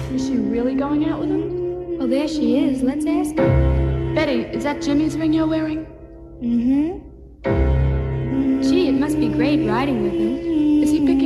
Is she really going out with him? Well, there she is. Let's ask her. Betty, is that Jimmy's ring you're wearing? Mm-hmm. Gee, it must be great riding with him. Is he picking